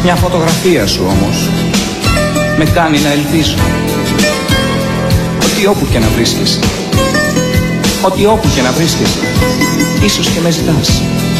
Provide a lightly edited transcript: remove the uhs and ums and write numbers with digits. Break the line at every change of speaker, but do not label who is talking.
Μια φωτογραφία σου όμως με κάνει να ελπίζω ότι όπου και να βρίσκεσαι, ίσως και με ζητάς.